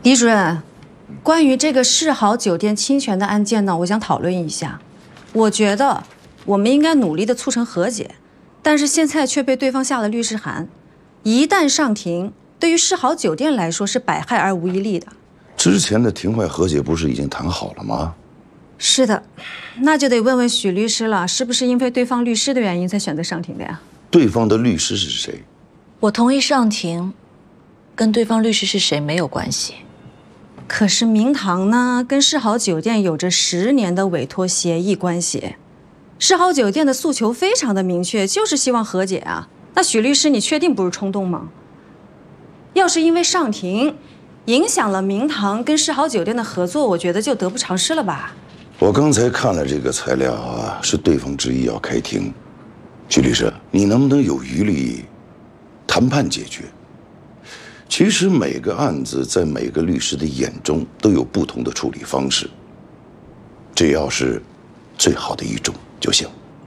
李主任，关于这个世豪酒店侵权的案件呢，我想讨论一下。我觉得我们应该努力的促成和解，但是现在却被对方下了律师函，一旦上庭，对于世豪酒店来说是百害而无一利的。 之前的庭外和解不是已经谈好了吗？ 是的，那就得问问许律师了，是不是因为对方律师的原因才选择上庭的呀？ 对方的律师是谁？ 我同意上庭，跟对方律师是谁没有关系。 可是明堂呢，跟世豪酒店有着10年的委托协议关系，世豪酒店的诉求非常的明确，就是希望和解啊。那许律师，你确定不是冲动吗？要是因为上庭影响了明堂跟世豪酒店的合作，我觉得就得不偿失了吧。 我刚才看了这个材料啊，是对方执意要开庭。许律师，你能不能有余力谈判解决？其实每个案子在每个律师的眼中都有不同的处理方式，只要是最好的一种就行。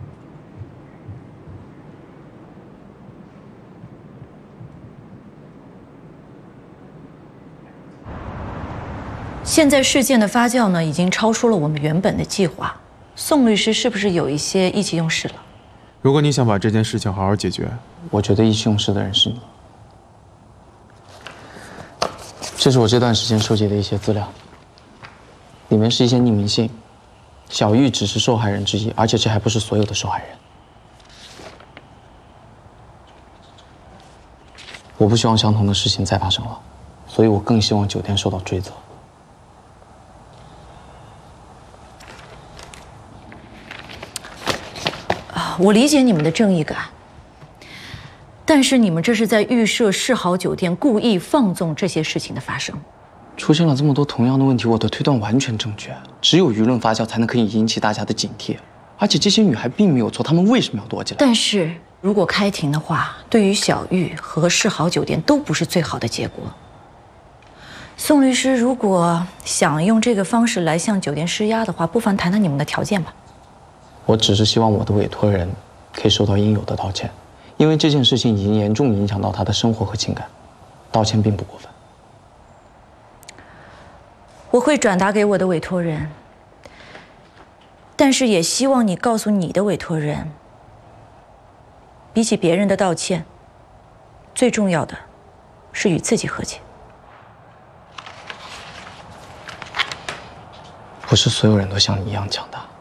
现在事件的发酵呢，已经超出了我们原本的计划。宋律师是不是有一些意气用事了？ 如果你想把这件事情好好解决， 我觉得意气用事的人是你。这是我这段时间收集的一些资料，里面是一些匿名信，小玉只是受害人之一，而且这还不是所有的受害人。我不希望相同的事情再发生了，所以我更希望酒店受到追责。 我理解你们的正义感，但是你们这是在预设世豪酒店故意放纵这些事情的发生。 出现了这么多同样的问题，我的推断完全正确。只有舆论发酵，才能可以引起大家的警惕。而且这些女孩并没有错，她们为什么要躲起来？ 但是如果开庭的话，对于小玉和世豪酒店都不是最好的结果。宋律师，如果想用这个方式来向酒店施压的话，不妨谈谈你们的条件吧。 我只是希望我的委托人可以受到应有的道歉，因为这件事情已经严重影响到他的生活和情感，道歉并不过分。 我会转达给我的委托人，但是也希望你告诉你的委托人，比起别人的道歉，最重要的是与自己和解。 不是所有人都像你一样强大。